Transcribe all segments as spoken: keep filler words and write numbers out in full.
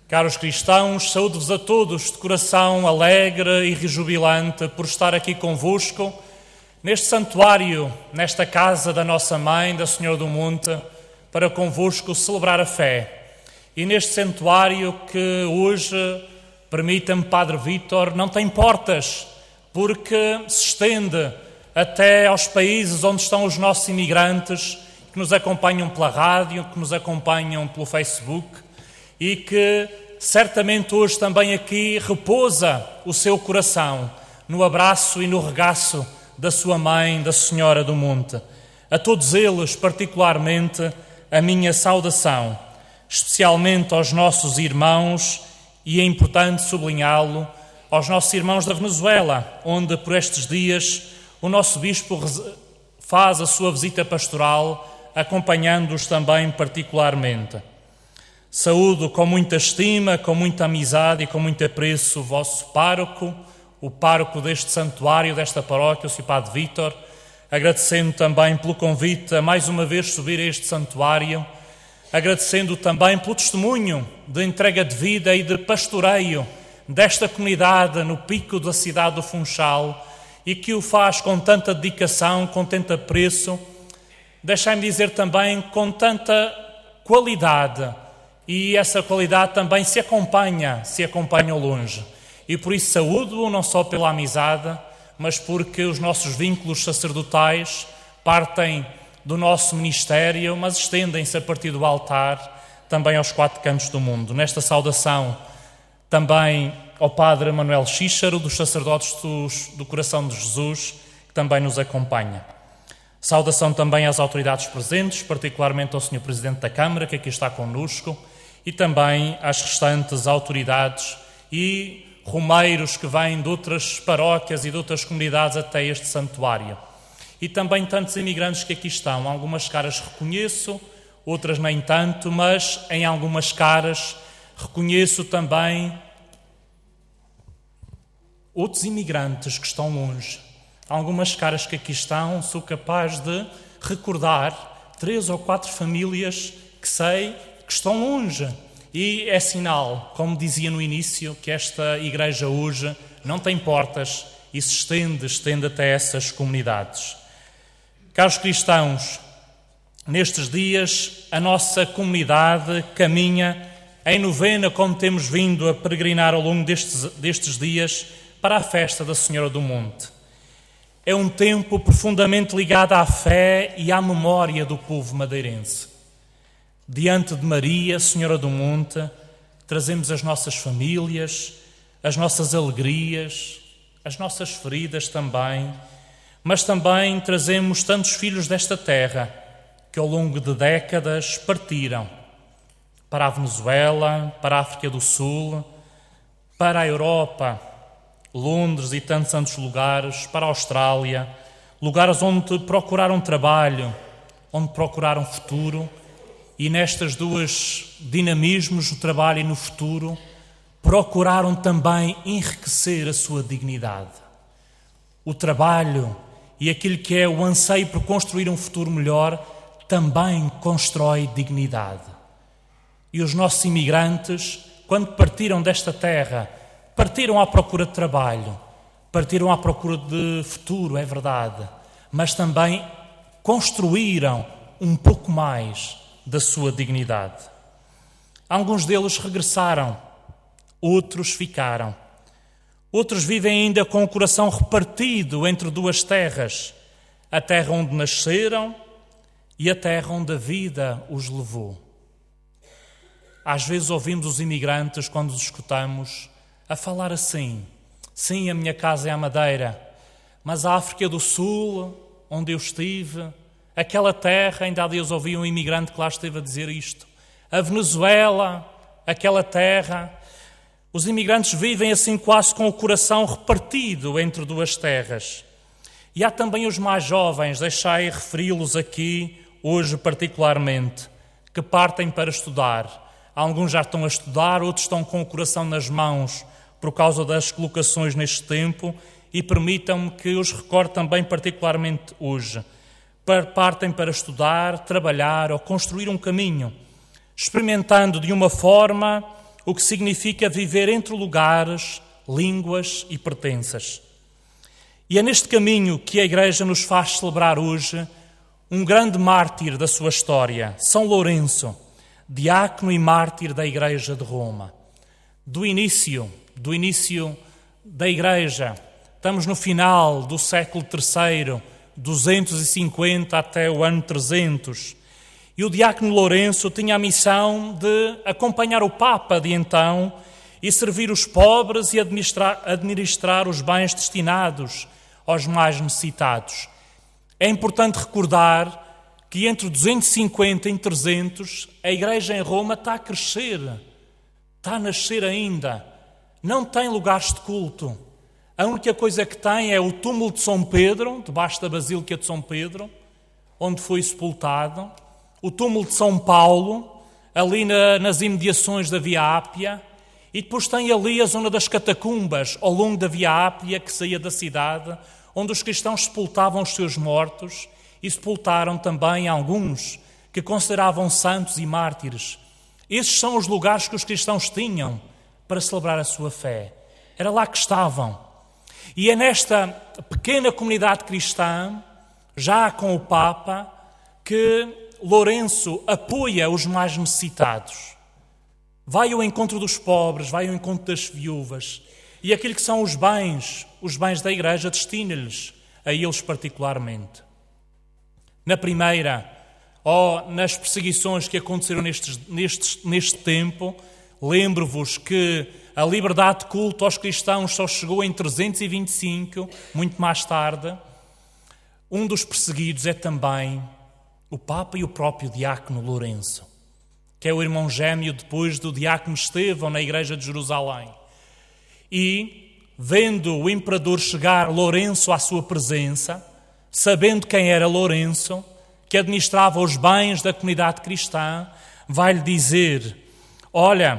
Caros cristãos, saúdo-vos a todos de coração alegre e rejubilante por estar aqui convosco, neste santuário, nesta casa da nossa Mãe, da Senhora do Monte, para convosco celebrar a fé. E neste santuário que hoje, permita-me, Padre Vítor, não tem portas, porque se estende até aos países onde estão os nossos imigrantes, que nos acompanham pela rádio, que nos acompanham pelo Facebook, e que certamente hoje também aqui repousa o seu coração no abraço e no regaço da sua Mãe, da Senhora do Monte. A todos eles, particularmente, a minha saudação, especialmente aos nossos irmãos, e é importante sublinhá-lo, aos nossos irmãos da Venezuela, onde por estes dias o nosso Bispo faz a sua visita pastoral, acompanhando-os também particularmente. Saúdo com muita estima, com muita amizade e com muito apreço o vosso pároco, o pároco deste santuário, desta paróquia, o senhor Padre Vítor, agradecendo também pelo convite a mais uma vez subir a este santuário, agradecendo também pelo testemunho de entrega de vida e de pastoreio desta comunidade no pico da cidade do Funchal e que o faz com tanta dedicação, com tanto apreço, deixai-me dizer também com tanta qualidade. E essa qualidade também se acompanha, se acompanha ao longe. E por isso saúdo-o não só pela amizade, mas porque os nossos vínculos sacerdotais partem do nosso ministério, mas estendem-se a partir do altar também aos quatro cantos do mundo. Nesta saudação também ao Padre Manuel Xíxaro, dos sacerdotes dos, do Coração de Jesus, que também nos acompanha. Saudação também às autoridades presentes, particularmente ao senhor Presidente da Câmara, que aqui está connosco, e também às restantes autoridades e romeiros que vêm de outras paróquias e de outras comunidades até este santuário. E também tantos imigrantes que aqui estão. Algumas caras reconheço, outras nem tanto, mas em algumas caras reconheço também outros imigrantes que estão longe. Algumas caras que aqui estão, sou capaz de recordar três ou quatro famílias que sei que estão longe. E é sinal, como dizia no início, que esta igreja hoje não tem portas e se estende, estende até essas comunidades. Caros cristãos, nestes dias a nossa comunidade caminha em novena, como temos vindo a peregrinar ao longo destes, destes dias, para a festa da Senhora do Monte. É um tempo profundamente ligado à fé e à memória do povo madeirense. Diante de Maria, Senhora do Monte, trazemos as nossas famílias, as nossas alegrias, as nossas feridas também, mas também trazemos tantos filhos desta terra que ao longo de décadas partiram para a Venezuela, para a África do Sul, para a Europa, Londres e tantos outros lugares, para a Austrália, lugares onde procuraram trabalho, onde procuraram futuro, e nestas duas dinamismos, o trabalho e no futuro, procuraram também enriquecer a sua dignidade. O trabalho e aquilo que é o anseio por construir um futuro melhor também constrói dignidade. E os nossos imigrantes, quando partiram desta terra, partiram à procura de trabalho, partiram à procura de futuro, é verdade, mas também construíram um pouco mais da sua dignidade. Alguns deles regressaram, outros ficaram. Outros vivem ainda com o coração repartido entre duas terras, a terra onde nasceram e a terra onde a vida os levou. Às vezes ouvimos os imigrantes, quando os escutamos, a falar assim: sim, a minha casa é a Madeira, mas a África do Sul, onde eu estive, aquela terra, ainda há dias ouvi um imigrante que lá esteve a dizer isto, a Venezuela, aquela terra. Os imigrantes vivem assim quase com o coração repartido entre duas terras. E há também os mais jovens, deixai referi-los aqui, hoje particularmente, que partem para estudar. Alguns já estão a estudar, outros estão com o coração nas mãos por causa das colocações neste tempo, e permitam-me que os recorde também particularmente hoje. Partem para estudar, trabalhar ou construir um caminho, experimentando de uma forma o que significa viver entre lugares, línguas e pertenças. E é neste caminho que a Igreja nos faz celebrar hoje um grande mártir da sua história, São Lourenço, diácono e mártir da Igreja de Roma. Do início, do início da Igreja, estamos no final do século terceiro, duzentos e cinquenta até o ano trezentos. E o diácono Lourenço tinha a missão de acompanhar o Papa de então e servir os pobres e administrar, administrar os bens destinados aos mais necessitados. É importante recordar que entre duzentos e cinquenta e trezentos a Igreja em Roma está a crescer, está a nascer ainda, não tem lugares de culto. A única coisa que tem é o túmulo de São Pedro, debaixo da Basílica de São Pedro, onde foi sepultado, o túmulo de São Paulo, ali na, nas imediações da Via Ápia, e depois tem ali a zona das catacumbas, ao longo da Via Ápia, que saía da cidade, onde os cristãos sepultavam os seus mortos e sepultaram também alguns que consideravam santos e mártires. Esses são os lugares que os cristãos tinham para celebrar a sua fé. Era lá que estavam. E é nesta pequena comunidade cristã, já com o Papa, que Lourenço apoia os mais necessitados. Vai ao encontro dos pobres, vai ao encontro das viúvas. E aquilo que são os bens, os bens da Igreja, destina-lhes a eles particularmente. Na primeira, ou nas perseguições que aconteceram nestes, nestes, neste tempo, lembro-vos que a liberdade de culto aos cristãos só chegou em trezentos e vinte e cinco, muito mais tarde. Um dos perseguidos é também o Papa e o próprio diácono Lourenço, que é o irmão gêmeo depois do diácono Estevão na Igreja de Jerusalém. E, vendo o imperador chegar Lourenço à sua presença, sabendo quem era Lourenço, que administrava os bens da comunidade cristã, vai-lhe dizer: olha,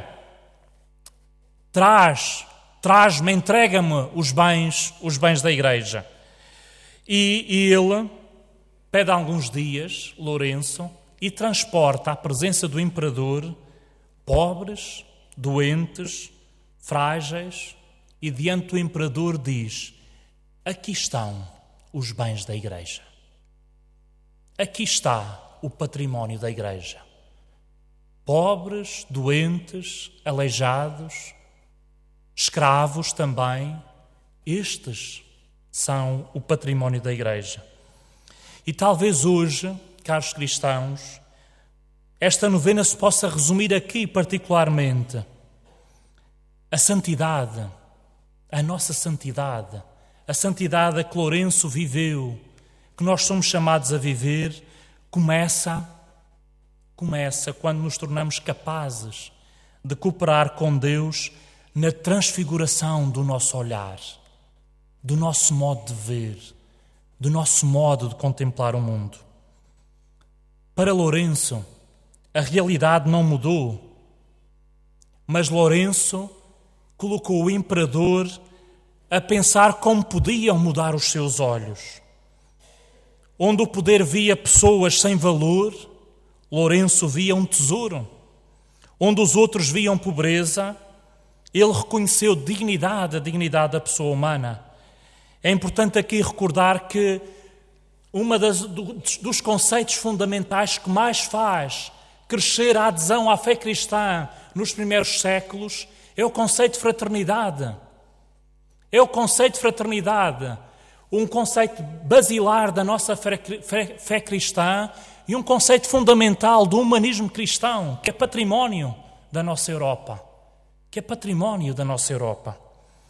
traz, traz-me, entrega-me os bens, os bens da Igreja. E, e ele pede alguns dias, Lourenço, e transporta à presença do imperador pobres, doentes, frágeis, e diante do imperador diz: aqui estão os bens da Igreja. Aqui está o património da Igreja. Pobres, doentes, aleijados, escravos também, estes são o património da Igreja. E talvez hoje, caros cristãos, esta novena se possa resumir aqui particularmente. A santidade, a nossa santidade, a santidade a que Lourenço viveu, que nós somos chamados a viver, começa, começa quando nos tornamos capazes de cooperar com Deus na transfiguração do nosso olhar, do nosso modo de ver, do nosso modo de contemplar o mundo. Para Lourenço, a realidade não mudou, mas Lourenço colocou o imperador a pensar como podiam mudar os seus olhos. Onde o poder via pessoas sem valor, Lourenço via um tesouro. Onde os outros viam pobreza, ele reconheceu dignidade, a dignidade da pessoa humana. É importante aqui recordar que um dos conceitos fundamentais que mais faz crescer a adesão à fé cristã nos primeiros séculos é o conceito de fraternidade. É o conceito de fraternidade, um conceito basilar da nossa fé, fé, fé cristã e um conceito fundamental do humanismo cristão, que é património da nossa Europa. Que é património da nossa Europa.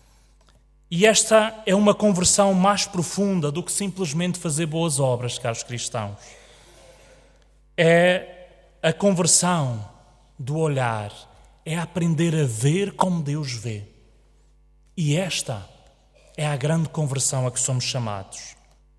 E esta é uma conversão mais profunda do que simplesmente fazer boas obras, caros cristãos. É a conversão do olhar, é aprender a ver como Deus vê. E esta é a grande conversão a que somos chamados.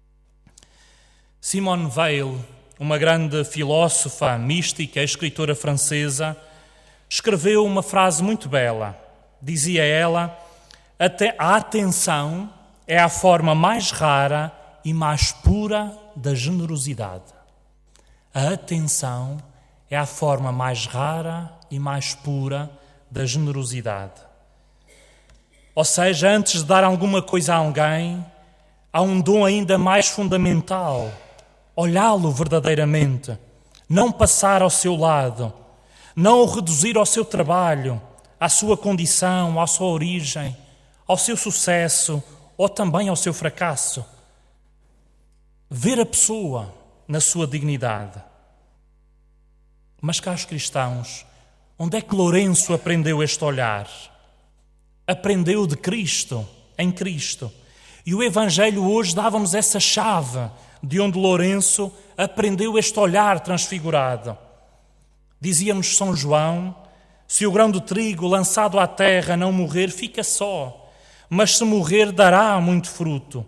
Simone Weil, uma grande filósofa, mística, escritora francesa, escreveu uma frase muito bela. Dizia ela: a atenção é a forma mais rara e mais pura da generosidade. A atenção é a forma mais rara e mais pura da generosidade. Ou seja, antes de dar alguma coisa a alguém, há um dom ainda mais fundamental: olhá-lo verdadeiramente, não passar ao seu lado, não o reduzir ao seu trabalho, à sua condição, à sua origem, ao seu sucesso ou também ao seu fracasso. Ver a pessoa na sua dignidade. Mas, caros cristãos, onde é que Lourenço aprendeu este olhar? Aprendeu de Cristo, em Cristo. E o Evangelho hoje dava-nos essa chave de onde Lourenço aprendeu este olhar transfigurado. Dizia-nos São João: se o grão de trigo lançado à terra não morrer, fica só, mas se morrer, dará muito fruto.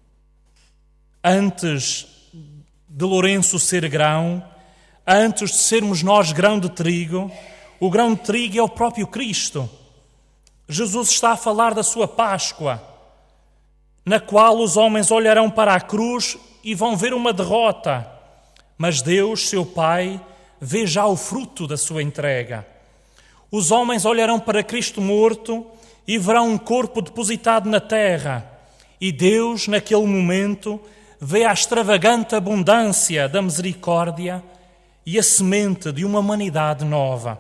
Antes de Lourenço ser grão, antes de sermos nós grão de trigo, o grão de trigo é o próprio Cristo. Jesus está a falar da sua Páscoa, na qual os homens olharão para a cruz e vão ver uma derrota, mas Deus, seu Pai, vê já o fruto da sua entrega. Os homens olharão para Cristo morto e verão um corpo depositado na terra, e Deus, naquele momento, vê a extravagante abundância da misericórdia e a semente de uma humanidade nova.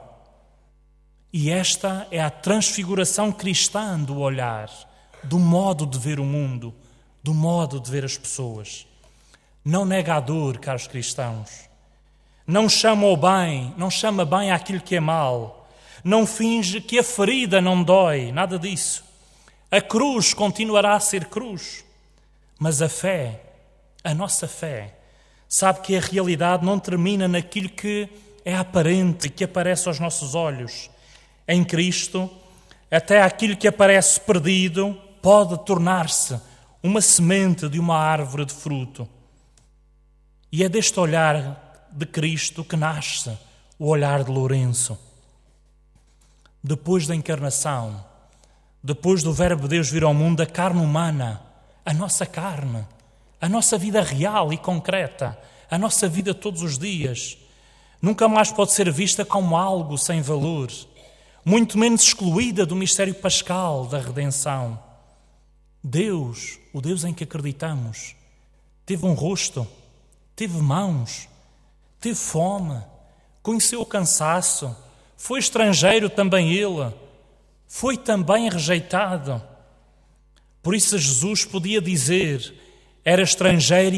E esta é a transfiguração cristã do olhar, do modo de ver o mundo, do modo de ver as pessoas. Não nega a dor, caros cristãos. Não chama o bem, não chama bem aquilo que é mal. Não finge que a ferida não dói, nada disso. A cruz continuará a ser cruz. Mas a fé, a nossa fé, sabe que a realidade não termina naquilo que é aparente e que aparece aos nossos olhos. Em Cristo, até aquilo que aparece perdido pode tornar-se uma semente de uma árvore de fruto. E é deste olhar de Cristo que nasce o olhar de Lourenço. Depois da encarnação, depois do Verbo de Deus vir ao mundo, a carne humana, a nossa carne, a nossa vida real e concreta, a nossa vida todos os dias, nunca mais pode ser vista como algo sem valor, muito menos excluída do mistério pascal da redenção. Deus, o Deus em que acreditamos, teve um rosto, teve mãos, teve fome, conheceu o cansaço, foi estrangeiro também ele, foi também rejeitado. Por isso Jesus podia dizer: era estrangeiro